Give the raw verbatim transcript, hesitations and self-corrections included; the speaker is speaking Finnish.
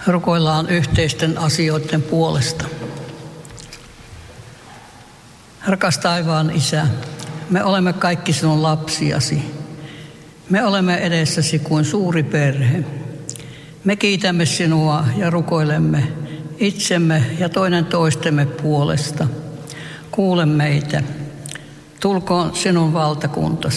Rukoillaan yhteisten asioiden puolesta. Rakas taivaan Isä, me olemme kaikki sinun lapsiasi. Me olemme edessäsi kuin suuri perhe. Me kiitämme sinua ja rukoilemme itsemme ja toinen toistemme puolesta. Kuule meitä. Tulkoon sinun valtakuntasi.